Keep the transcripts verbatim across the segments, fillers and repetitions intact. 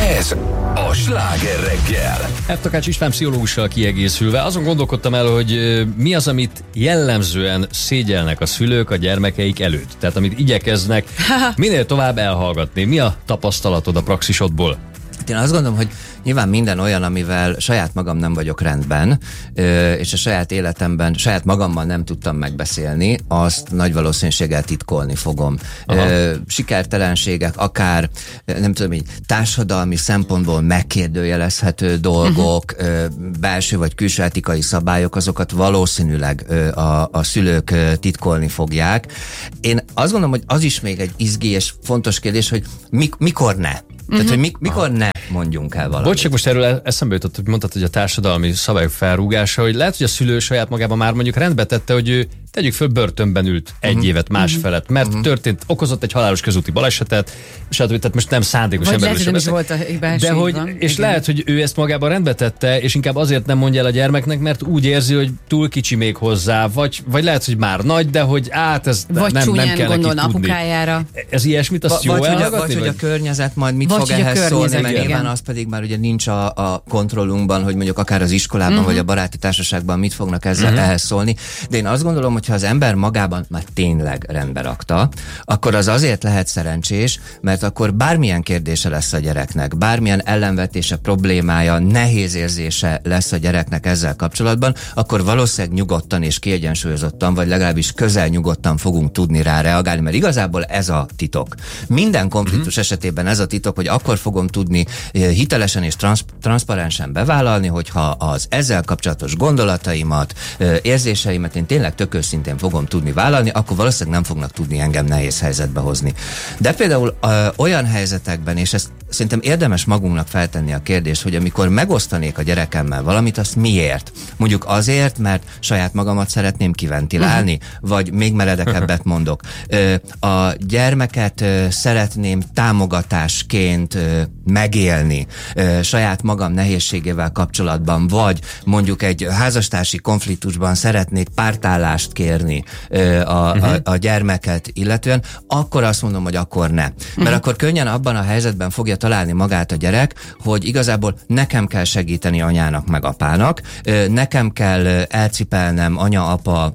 Ez a Sláger reggel. F. Takács István pszichológussal kiegészülve azon gondolkodtam el, hogy mi az, amit jellemzően szégyelnek a szülők a gyermekeik előtt. Tehát amit igyekeznek minél tovább elhallgatni. Mi a tapasztalatod a praxisodból? Én azt gondolom, hogy nyilván minden olyan, amivel saját magam nem vagyok rendben, és a saját életemben saját magammal nem tudtam megbeszélni, azt nagy valószínűséggel titkolni fogom. Aha. Sikertelenségek, akár nem tudom, így társadalmi szempontból megkérdőjelezhető dolgok, uh-huh. belső vagy külső etikai szabályok, azokat valószínűleg a, a szülők titkolni fogják. Én azt gondolom, hogy az is még egy izgi és fontos kérdés, hogy mik, mikor ne. Tehát, uh-huh. hogy mik, mikor ne mondjunk el valamit. Bocs, csak most erről eszembe jutott, hogy mondtad, hogy a társadalmi szabályok felrúgása, hogy lehet, hogy a szülő saját magában már mondjuk rendbe tette, hogy ő tegyük föl börtönben ült egy uh-huh. évet, más uh-huh. felett, mert uh-huh. történt, okozott egy halálos közúti balesetet, és hát, tehát most nem szándékos emberről sem beszél. Volt a de hogy, van, és igen. lehet, hogy ő ezt magában rendbe tette, és inkább azért nem mondja el a gyermeknek, mert úgy érzi, hogy túl kicsi még hozzá, vagy, vagy lehet, hogy már nagy, de hogy át ez vagy nem, nem kell neki tudni. Apukájára. Ez ilyesmit, azt jó vagy, elhallgatni? Vagy, vagy, hogy a környezet majd mit vagy fog ehhez szólni, mert igen. nyilván az pedig már ugye nincs a, a kontrollunkban, hogy mondjuk akár az iskolában, uh-huh. vagy a baráti társaságban mit fognak ezzel uh-huh. ehhez szólni. De én azt gondolom, hogy ha az ember magában már tényleg rendbe rakta, akkor az azért lehet szerencsés, mert akkor bármilyen kérdése lesz a gyereknek, bármilyen ellenvetése, problémája, nehéz érzése lesz a gyereknek ezzel kapcsolatban, akkor valószínűleg nyugodtan és kiegyensúlyozottan, vagy legalábbis közel nyugodtan fogunk tudni rá reagálni, mert igazából ez a titok. Minden konfliktus uh-huh. esetében ez a titok, hogy akkor fogom tudni hitelesen és transz- transzparensen bevállalni, hogyha az ezzel kapcsolatos gondolataimat, érzéseimet én tényleg tök őszintén fogom tudni vállalni, akkor valószínűleg nem fognak tudni engem nehéz helyzetbe hozni. De például ö, olyan helyzetekben, és ezt szerintem érdemes magunknak feltenni a kérdést, hogy amikor megosztanék a gyerekemmel valamit, azt miért? Mondjuk azért, mert saját magamat szeretném kiventilálni, uh-huh. vagy még meredekebbet mondok. Ö, a gyermeket ö, szeretném támogatásként ö, megélni ö, saját magam nehézségével kapcsolatban, vagy mondjuk egy házastársi konfliktusban szeretnék pártállást kérni ö, a, uh-huh. a, a gyermeket illetően, akkor azt mondom, hogy akkor ne. Mert uh-huh. akkor könnyen abban a helyzetben fogja találni magát a gyerek, hogy igazából nekem kell segíteni anyának meg apának, ö, nekem kell elcipelnem anya-apa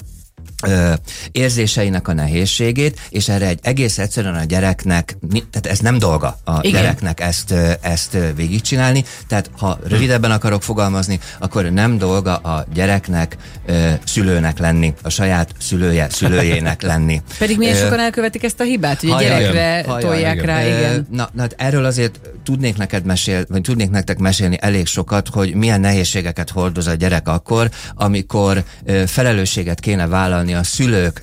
Ö, érzéseinek a nehézségét, és erre egy egész egyszerűen a gyereknek, tehát ez nem dolga a Igen. gyereknek ezt, ezt végigcsinálni, tehát ha rövidebben akarok fogalmazni, akkor nem dolga a gyereknek ö, szülőnek lenni, a saját szülője szülőjének lenni. Pedig milyen sokan elkövetik ezt a hibát, hogy a gyerekre hajjal, tolják igen. rá, igen. Na, na, erről azért tudnék neked mesélni, vagy tudnék nektek mesélni elég sokat, hogy milyen nehézségeket hordoz a gyerek akkor, amikor ö, felelősséget kéne vállalni a szülők